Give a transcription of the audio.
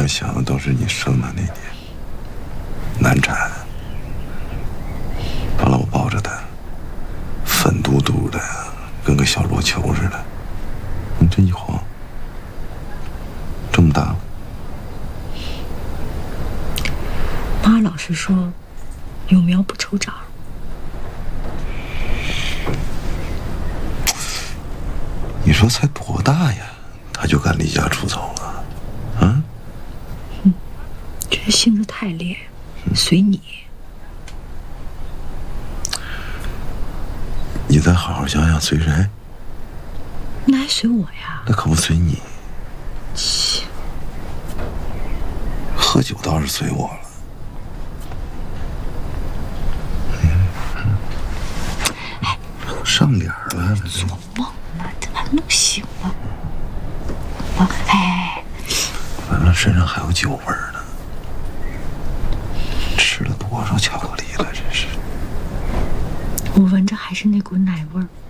想的都是你生的那年，难产。完了，我抱着他，粉嘟嘟的，跟个小罗球似的。你这一晃，这么大了。 妈老是说，有苗不愁长。 你说才多大呀，他就敢离家出走啊？啊？ 觉得性子太烈，随你。 你再好好想想，随谁？ 那还随我呀？ 那可不随你。 切， 喝酒倒是随我了。 哎， 上脸了， 做梦呢，这还弄醒了。哎， 完了，身上还有酒味儿呢。吃了多少巧克力了？这是。 我闻着还是那股奶味儿。